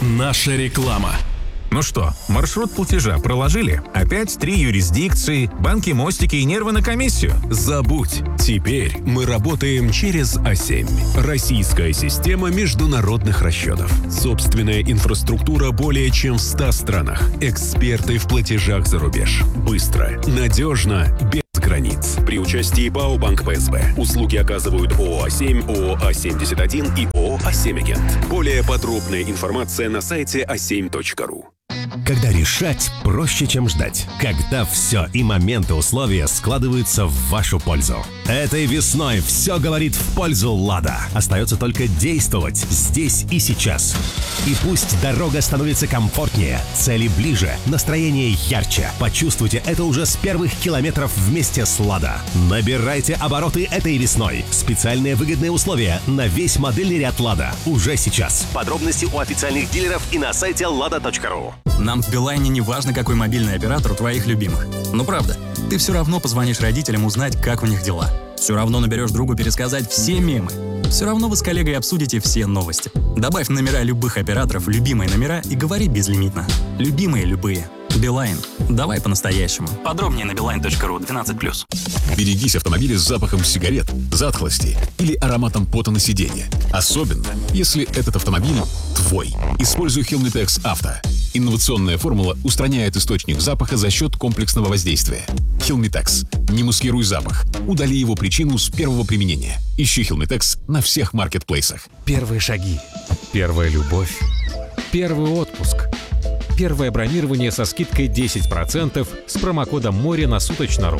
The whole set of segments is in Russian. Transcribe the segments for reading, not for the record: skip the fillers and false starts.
Наша реклама. Ну что, маршрут платежа проложили? Опять 3 юрисдикции, банки, мостики и нервы на комиссию? Забудь. Теперь мы работаем через А7. Российская система международных расчетов. Собственная инфраструктура более чем в 100 странах. Эксперты в платежах за рубеж. Быстро, надежно, без границ. При участии ПАО «Банк ПСБ». Услуги оказывают ООО А7, ООО А71 и ООО А7 Агент. Более подробная информация на сайте a7.ru. Когда решать проще, чем ждать. Когда все и моменты условия складываются в вашу пользу. Этой весной все говорит в пользу «Лада». Остается только действовать здесь и сейчас. И пусть дорога становится комфортнее, цели ближе, настроение ярче. Почувствуйте это уже с первых километров вместе с «Лада». Набирайте обороты этой весной. Специальные выгодные условия на весь модельный ряд «Лада» уже сейчас. Подробности у официальных дилеров и на сайте lada.ru. Нам в Билайне не важно, какой мобильный оператор у твоих любимых. Но правда, ты все равно позвонишь родителям узнать, как у них дела. Все равно наберешь другу пересказать все мемы. Все равно вы с коллегой обсудите все новости. Добавь номера любых операторов в любимые номера и говори безлимитно. Любимые любые. Билайн. Давай по-настоящему. Подробнее на beeline.ru 12+. Берегись автомобиля с запахом сигарет, затхлости или ароматом пота на сиденье. Особенно, если этот автомобиль твой. Используй Helmetex Авто. Инновационная формула устраняет источник запаха за счет комплексного воздействия. Helmetex. Не маскируй запах. Удали его причину с первого применения. Ищи Helmetex на всех маркетплейсах. Первые шаги. Первая любовь. Первый отпуск. Первое бронирование со скидкой 10% с промокодом «Море» на Суточно.ру.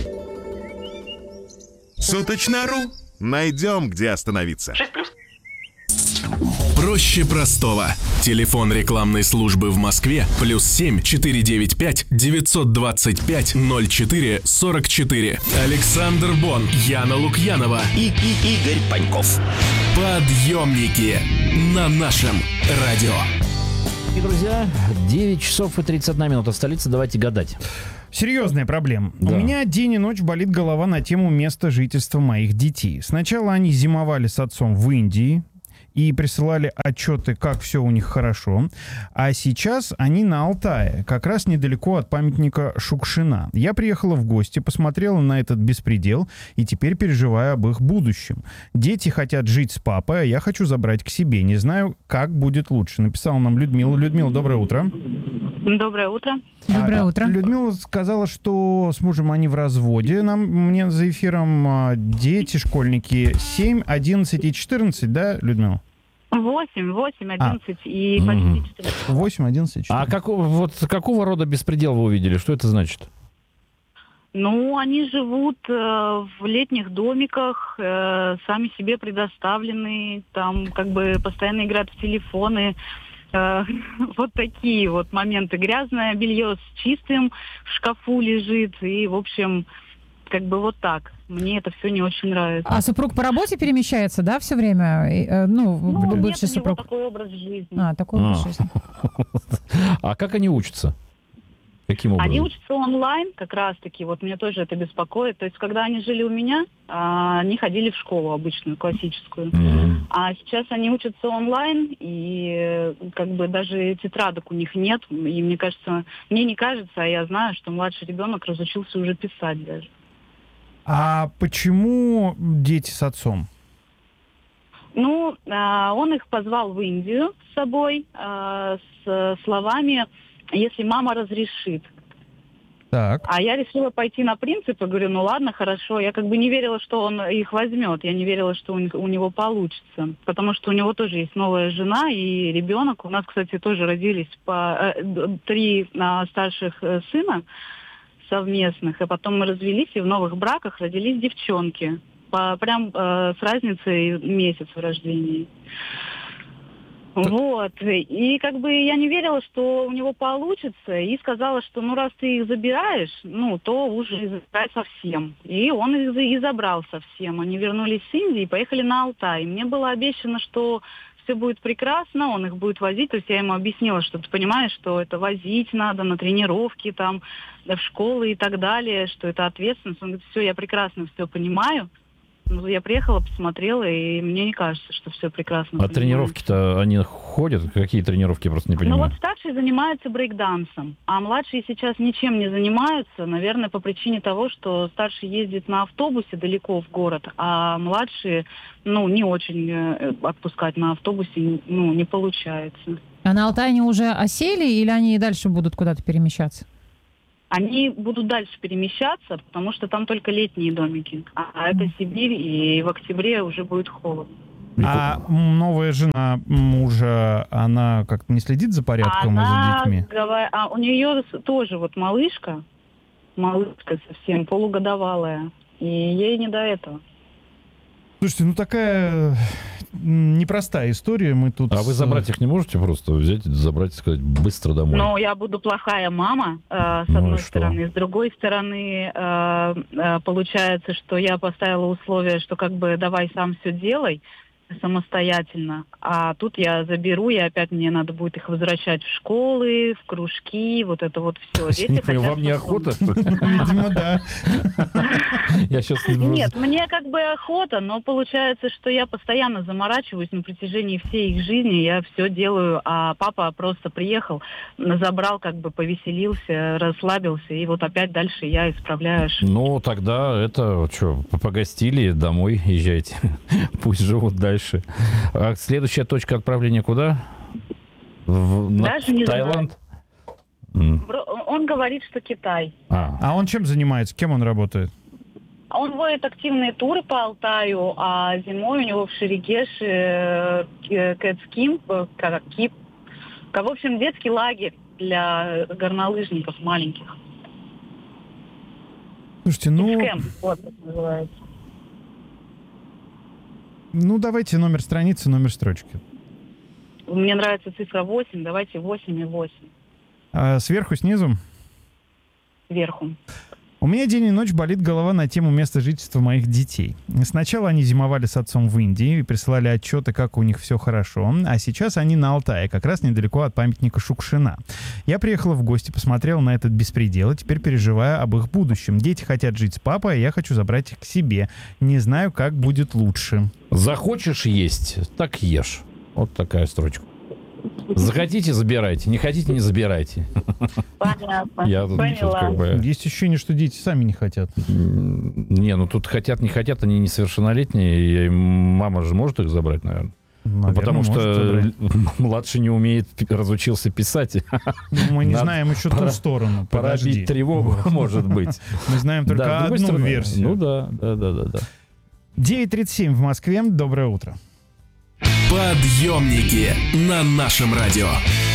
Суточно.ру. Найдем, где остановиться. 6+. Проще простого. Телефон рекламной службы в Москве +7 495 925 04 44. Александр Бон, Яна Лукьянова И Игорь Паньков. Подъемники на нашем радио. И, друзья, 9 часов и 31 минута в столице. Давайте гадать. Серьезная проблема. Да. У меня день и ночь болит голова на тему места жительства моих детей. Сначала они зимовали с отцом в Индии и присылали отчеты, как все у них хорошо. А сейчас они на Алтае, как раз недалеко от памятника Шукшина. Я приехала в гости, посмотрела на этот беспредел и теперь переживаю об их будущем. Дети хотят жить с папой, а я хочу забрать к себе. Не знаю, как будет лучше. Написала нам Людмила. Людмила, доброе утро. Доброе утро. Доброе утро. Людмила сказала, что с мужем они в разводе. Мне за эфиром дети, школьники 7, 11 и 14, да, Людмила? 8, 11 и почти 14. 8, 11 и 14. А какого рода беспредел вы увидели? Что это значит? Ну, они живут в летних домиках, сами себе предоставленные, там как бы постоянно играют в телефоны. Вот такие вот моменты. Грязное белье с чистым в шкафу лежит. И, в общем, как бы вот так. Мне это все не очень нравится. А супруг по работе перемещается, да, все время? Бывший нет, у него супруг. такой образ жизни. Такой образ жизни. А как они учатся? Каким образом? Они учатся онлайн, как раз-таки, вот меня тоже это беспокоит. То есть, когда они жили у меня, они ходили в школу обычную, классическую. А сейчас они учатся онлайн, и как бы даже тетрадок у них нет. И мне не кажется, а я знаю, что младший ребенок разучился уже писать даже. А почему дети с отцом? Ну, он их позвал в Индию с собой с словами «если мама разрешит». Так. А я решила пойти на принцип и говорю, ну ладно, хорошо. Я как бы не верила, что он их возьмет. Я не верила, что у него получится. Потому что у него тоже есть новая жена и ребенок. У нас, кстати, тоже родились 3 старших сына совместных. И потом мы развелись, и в новых браках родились девчонки. Прям с разницей месяц в рождении. Вот. И как бы я не верила, что у него получится. И сказала, что ну раз ты их забираешь, ну то уже забирай совсем. И он их и забрал совсем. Они вернулись с Индии и поехали на Алтай. Мне было обещано, что все будет прекрасно, он их будет возить. То есть я ему объяснила, что ты понимаешь, что это возить надо на тренировки, там, в школы и так далее, что это ответственность. Он говорит, все, я прекрасно все понимаю. Ну, я приехала, посмотрела, и мне не кажется, что все прекрасно. А тренировки-то они ходят? Какие тренировки, просто не понимаю. Ну вот старший занимается брейкдансом, а младшие сейчас ничем не занимаются, наверное, по причине того, что старший ездит на автобусе далеко в город, а младшие, не очень отпускать на автобусе, не получается. А на Алтае они уже осели или они и дальше будут куда-то перемещаться? Они будут дальше перемещаться, потому что там только летние домики. А это Сибирь, и в октябре уже будет холодно. А новая жена мужа, она как-то не следит за порядком и за детьми? У нее тоже вот малышка совсем, полугодовалая, и ей не до этого. Слушайте, такая непростая история. Мы тут. А вы забрать их не можете просто взять, забрать и сказать быстро домой? Я буду плохая мама, с одной стороны. С другой стороны, получается, что я поставила условие, что давай сам все делай самостоятельно. А тут я заберу, и опять мне надо будет их возвращать в школы, в кружки, вот это вот все. Вам неохота? Видимо, да. Нет, мне охота, но получается, что я постоянно заморачиваюсь на протяжении всей их жизни, я все делаю, а папа просто приехал, забрал, повеселился, расслабился, и вот опять дальше я исправляю. Тогда это, погостили, домой езжайте, пусть живут дальше. А следующая точка отправления куда? Даже не Таиланд? Он говорит, что Китай. А он чем занимается? Кем он работает? Он водит активные туры по Алтаю, а зимой у него в Шерегеше кэтскимп, в общем, детский лагерь для горнолыжников маленьких. Слушайте, Кэмп, вот как называется. Давайте номер страницы, номер строчки. Мне нравится цифра 8, давайте 8 и 8. А сверху, снизу? Сверху. У меня день и ночь болит голова на тему места жительства моих детей. Сначала они зимовали с отцом в Индии и присылали отчеты, как у них все хорошо, а сейчас они на Алтае, как раз недалеко от памятника Шукшина. Я приехала в гости, посмотрела на этот беспредел и теперь переживаю об их будущем. Дети хотят жить с папой, а я хочу забрать их к себе. Не знаю, как будет лучше. Захочешь есть, так ешь. Вот такая строчка. Захотите, забирайте. Не хотите, не забирайте. Понятно. Есть ощущение, что дети сами не хотят. Тут хотят, не хотят, они несовершеннолетние, и мама же может их забрать, наверное. Потому что младший не умеет, разучился писать. Мы не знаем еще ту сторону. Пора бить тревогу, может быть. Мы знаем только одну версию. Да. 9:37 в Москве. Доброе утро. Подъемники на нашем радио.